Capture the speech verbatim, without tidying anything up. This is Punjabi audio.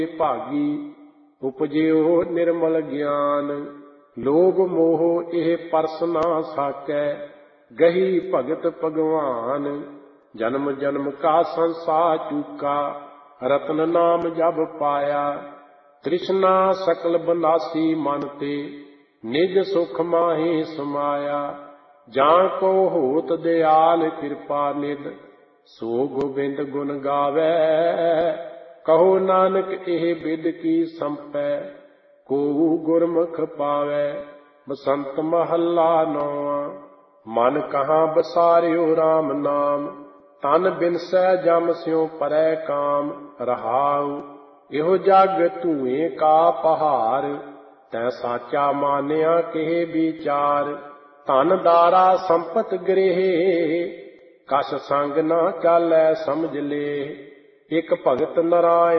ਭਾਗੀ ਉਪਜਿਓ ਨਿਰਮਲ ਗਿਆਨ। ਲੋਭ ਮੋਹ ਇਹ ਪਰਸ ਨਾ ਸਾਕੈ ਗਹੀ ਭਗਤ ਭਗਵਾਨ। ਜਨਮ ਜਨਮ ਕਾ ਸੰਸਾਰ ਚੂਕਾ ਰਤਨ ਨਾਮ ਜਬ ਪਾਇਆ। ਤ੍ਰਿਸ਼ਨਾ ਸਕਲ ਬਨਾਸੀ ਮਨ ਤੇ ਨਿਜ ਸੁਖ ਮਾਹੀ ਸਮਾਇਆ। ਜਾਂ ਕੋ ਹੋਤ ਦਿਆਲ ਕਿਰਪਾ ਨਿਧ ਸੋ ਗੋਬਿੰਦ ਗੁਣ ਗਾਵੈ। ਕਹੋ ਨਾਨਕ ਇਹ ਬਿਦ ਕੀ ਸੰਪੈ ਕੋ ਗੁਰਮੁਖ ਪਾਵੈ। ਬਸੰਤ ਮਹੱਲਾ ਨੌਵਾਂ। ਮਨ ਕਹਾਂ ਬਸਾਰਿਓ RAM ਨਾਮ ਤਨ ਬਿਨਸੈ ਜਮ ਸਿਉ ਪਰੈ ਕਾਮ। ਰਹਾਉ ਇਹੋ ਜਗ ਧੂਏ ਕਾ ਪਹਾੜ ਤੈ ਸਾਚਾ ਮਾਨਿਆ ਕਿਹ ਵਿਚਾਰ। ਧਨ ਦਾਰਾ ਸੰਪਤ ਗ੍ਰਹਿ ਕਛ ਸੰਗ ਨਾ ਚਾਲੈ ਸਮਝ ਲੇ। ਇਕ ਭਗਤ ਨਰਾਇਣ